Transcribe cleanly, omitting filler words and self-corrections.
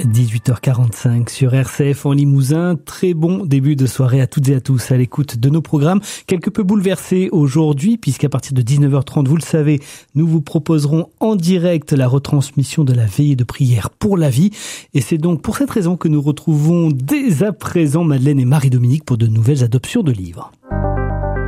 18h45 sur RCF en Limousin. Très bon début de soirée à toutes et à tous à l'écoute de nos programmes. Quelque peu bouleversés aujourd'hui puisqu'à partir de 19h30, vous le savez, nous vous proposerons en direct la retransmission de la veillée de prière pour la vie. Et c'est donc pour cette raison que nous retrouvons dès à présent Madeleine et Marie-Dominique pour de nouvelles adoptions de livres.